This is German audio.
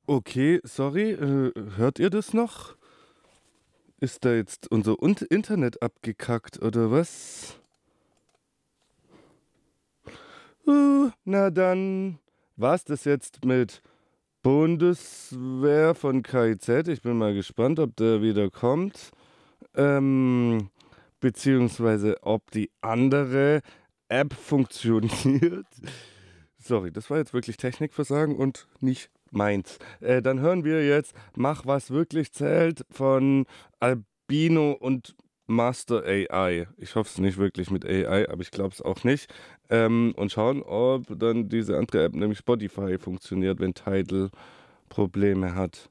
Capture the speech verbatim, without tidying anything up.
Okay, sorry, äh, hört ihr das noch? Ist da jetzt unser Un- Internet abgekackt oder was? Uh, na dann war's das jetzt mit Bundeswehr von K I Z. Ich bin mal gespannt, ob der wieder kommt. Ähm, beziehungsweise ob die andere App funktioniert. Sorry, das war jetzt wirklich Technikversagen und nicht meins. Äh, dann hören wir jetzt Mach, was wirklich zählt von Albino und Master A I. Ich hoffe es nicht wirklich mit A I, aber ich glaube es auch nicht. Ähm, und schauen, ob dann diese andere App, nämlich Spotify, funktioniert, wenn Tidal Probleme hat.